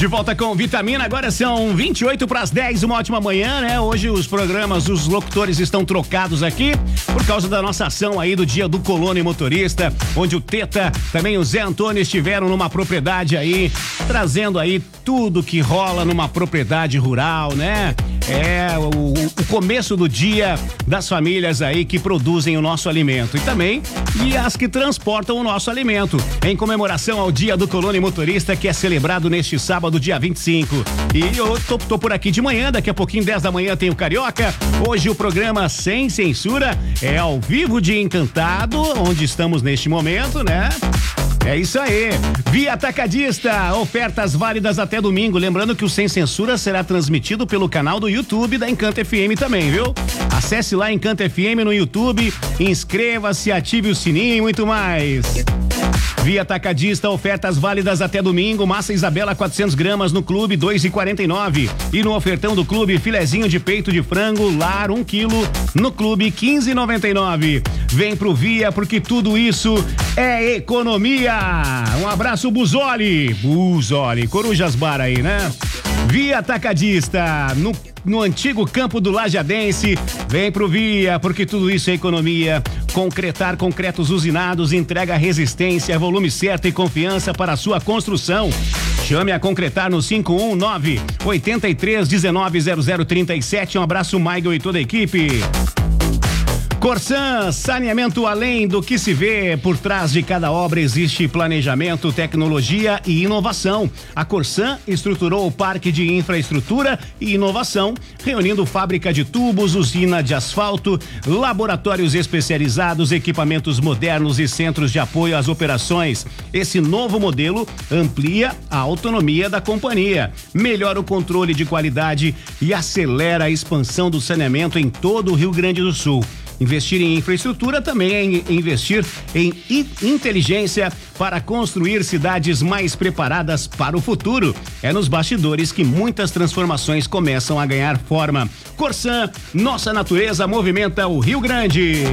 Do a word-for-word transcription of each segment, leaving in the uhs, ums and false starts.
De volta com Vitamina, agora são vinte e oito para as dez, uma ótima manhã, né? Hoje os programas, os locutores estão trocados aqui por causa da nossa ação aí do Dia do Colono e Motorista, onde o Teta, também o Zé Antônio estiveram numa propriedade aí, trazendo aí tudo que rola numa propriedade rural, né? É o, o começo do dia das famílias aí que produzem o nosso alimento e também e as que transportam o nosso alimento, em comemoração ao Dia do Colono e Motorista, que é celebrado neste sábado, dia vinte e cinco. E eu tô, tô por aqui de manhã, daqui a pouquinho, dez da manhã, tem o Carioca. Hoje o programa Sem Censura é ao vivo de Encantado, onde estamos neste momento, né? É isso aí. Via Atacadista, ofertas válidas até domingo. Lembrando que o Sem Censura será transmitido pelo canal do YouTube da Encanta F M também, viu? Acesse lá Encanta F M no YouTube, inscreva-se, ative o sininho e muito mais. Via Atacadista, ofertas válidas até domingo. Massa Isabela quatrocentos gramas no Clube dois reais e quarenta e nove. E no ofertão do Clube, filezinho de peito de frango Lar um quilo no Clube quinze reais e noventa e nove. Vem pro Via, porque tudo isso é economia. Um abraço, Buzoli. Buzoli, Corujas Bar aí, né? Via Atacadista, no no antigo campo do Lajadense. Vem pro Via, porque tudo isso é economia. Concretar concretos usinados, entrega resistência, volume certo e confiança para a sua construção. Chame a Concretar no cinco um nove, oito três, um nove, zero zero três sete. Um abraço, Michael e toda a equipe. Corsan, saneamento além do que se vê. Por trás de cada obra existe planejamento, tecnologia e inovação. A Corsan estruturou o parque de infraestrutura e inovação, reunindo fábrica de tubos, usina de asfalto, laboratórios especializados, equipamentos modernos e centros de apoio às operações. Esse novo modelo amplia a autonomia da companhia, melhora o controle de qualidade e acelera a expansão do saneamento em todo o Rio Grande do Sul. Investir em infraestrutura também é investir em inteligência para construir cidades mais preparadas para o futuro. É nos bastidores que muitas transformações começam a ganhar forma. Corsan, nossa natureza movimenta o Rio Grande.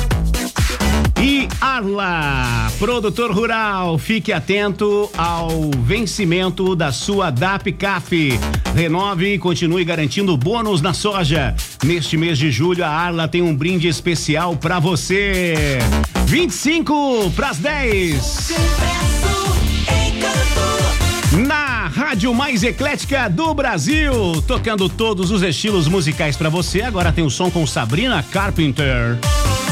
E Arla, produtor rural, fique atento ao vencimento da sua D A P C A F. Renove e continue garantindo bônus na soja. Neste mês de julho, a Arla tem um brinde especial para você. vinte e cinco para as dez. Na rádio mais eclética do Brasil, tocando todos os estilos musicais para você. Agora tem o som com Sabrina Carpenter.